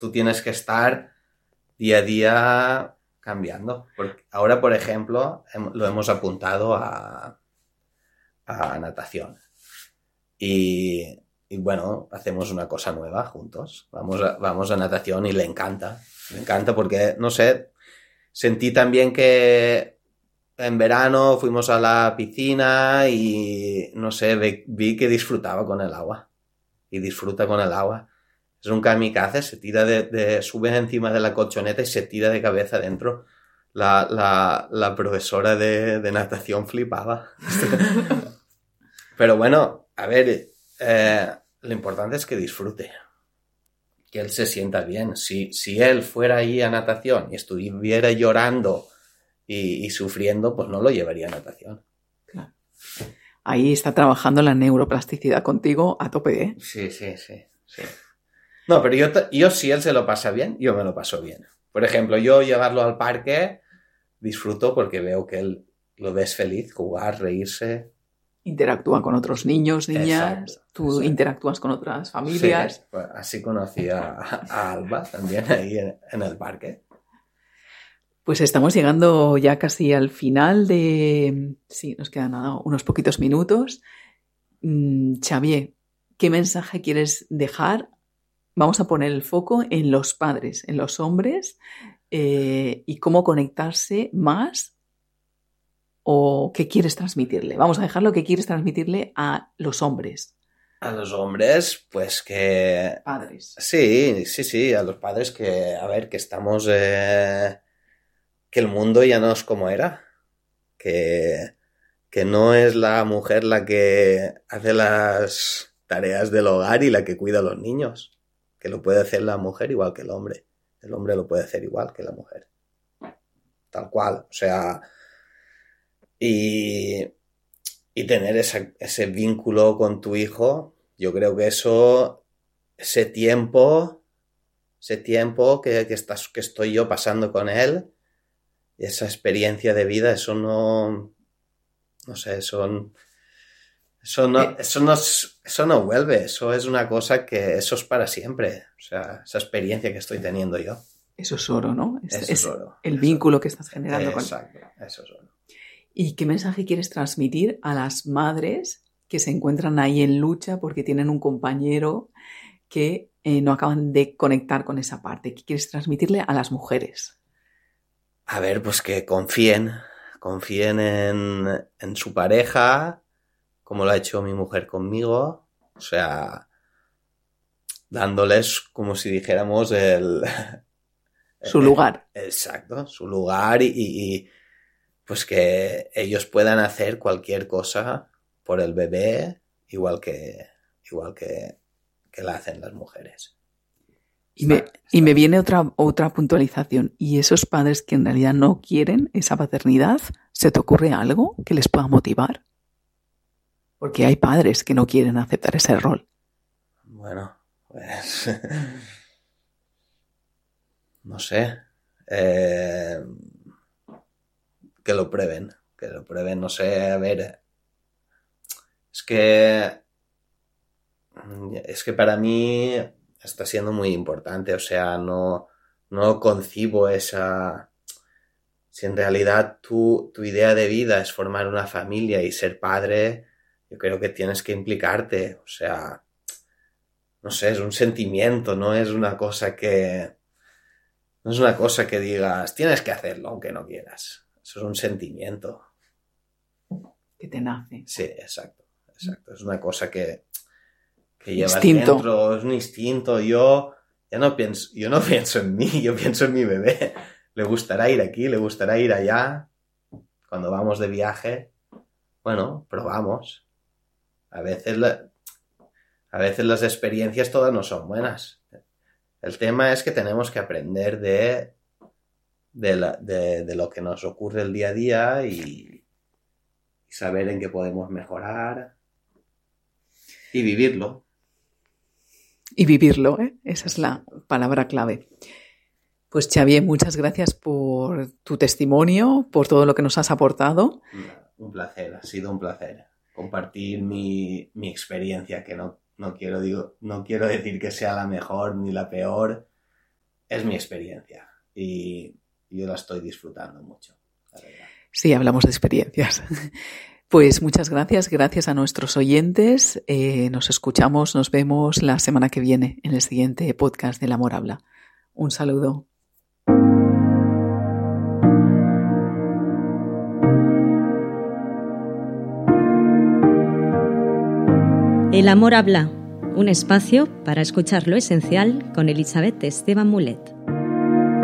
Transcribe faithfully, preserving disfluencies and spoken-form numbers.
tú tienes que estar día a día cambiando. Porque ahora, por ejemplo, lo hemos apuntado a, a natación. Y, y bueno, hacemos una cosa nueva juntos. Vamos a, vamos a natación y le encanta. Le encanta porque, no sé, sentí también que en verano fuimos a la piscina y, no sé, vi, vi que disfrutaba con el agua. Y disfruta con el agua. Es un kamikaze, se tira de, de sube encima de la colchoneta y se tira de cabeza dentro. La, la, la profesora de, de natación flipaba. Pero bueno, a ver, eh, lo importante es que disfrute. Que él se sienta bien. Si, si él fuera ahí a natación y estuviera llorando y, y sufriendo, pues no lo llevaría a natación. Claro. Ahí está trabajando la neuroplasticidad contigo a tope, ¿eh? Sí, sí, sí, sí. No, pero yo, yo si él se lo pasa bien, yo me lo paso bien. Por ejemplo, yo llevarlo al parque disfruto porque veo que él lo ves feliz, jugar, reírse. Interactúa con otros niños, niñas, exacto, tú exacto. interactúas con otras familias. Sí, pues así conocí a, a Alba también ahí en, en el parque. Pues estamos llegando ya casi al final de... Sí, nos quedan nada, unos poquitos minutos. Mm, Xavier, ¿qué mensaje quieres dejar? Vamos a poner el foco en los padres, en los hombres, eh, y cómo conectarse más o qué quieres transmitirle. Vamos a dejar lo que quieres transmitirle a los hombres. A los hombres, pues que... Padres. Sí, sí, sí, a los padres que, a ver, que estamos... Eh... que el mundo ya no es como era. Que, que no es la mujer la que hace las tareas del hogar y la que cuida a los niños. Que lo puede hacer la mujer igual que el hombre. El hombre lo puede hacer igual que la mujer. Tal cual. O sea... Y, y tener esa, ese vínculo con tu hijo, yo creo que eso, ese tiempo, ese tiempo que, que, estás, que estoy yo pasando con él, esa experiencia de vida, eso no, no sé, eso, eso, no, eso, no, eso no vuelve, eso es una cosa que, eso es para siempre, o sea, esa experiencia que estoy teniendo yo. Eso es oro, ¿no? Es, eso es, es oro. El eso, vínculo que estás generando con él. Exacto, eso es oro. ¿Y qué mensaje quieres transmitir a las madres que se encuentran ahí en lucha porque tienen un compañero que eh, no acaban de conectar con esa parte? ¿Qué quieres transmitirle a las mujeres? A ver, pues que confíen, confíen en, en su pareja, como lo ha hecho mi mujer conmigo, o sea, dándoles como si dijéramos el... Su lugar. Exacto, su lugar y, y pues que ellos puedan hacer cualquier cosa por el bebé igual que, igual que, que la hacen las mujeres. Y me, está, está. y me viene otra, otra puntualización. ¿Y esos padres que en realidad no quieren esa paternidad, se te ocurre algo que les pueda motivar? Porque hay padres que no quieren aceptar ese rol. Bueno, pues... no sé. Eh... Que lo prueben. Que lo prueben, no sé, a ver... Es que... Es que para mí está siendo muy importante, o sea, no, no concibo esa... Si en realidad tu, tu idea de vida es formar una familia y ser padre, yo creo que tienes que implicarte, o sea, no sé, es un sentimiento, no es una cosa que... No es una cosa que digas, tienes que hacerlo aunque no quieras. Eso es un sentimiento. Que te nace. Sí, exacto, exacto. Es una cosa que... que llevas instinto. Dentro, es un instinto. Yo ya no pienso, yo no pienso en mí, yo pienso en mi bebé. Le gustará ir aquí, le gustará ir allá. Cuando vamos de viaje, bueno, probamos. A veces, la, a veces las experiencias todas no son buenas. El tema es que tenemos que aprender de, de, la, de, de lo que nos ocurre el día a día y, y saber en qué podemos mejorar y vivirlo. Y vivirlo, ¿eh? Esa es la palabra clave. Pues Xavier, muchas gracias por tu testimonio, por todo lo que nos has aportado. Un placer, ha sido un placer compartir mi, mi experiencia, que no, no, quiero, digo, no quiero decir que sea la mejor ni la peor, es mi experiencia y yo la estoy disfrutando mucho, la verdad. Sí, hablamos de experiencias. Pues muchas gracias, gracias a nuestros oyentes. Eh, nos escuchamos, nos vemos la semana que viene en el siguiente podcast del Amor Habla. Un saludo. El Amor Habla, un espacio para escuchar lo esencial con Elizabeth Esteban Mulet.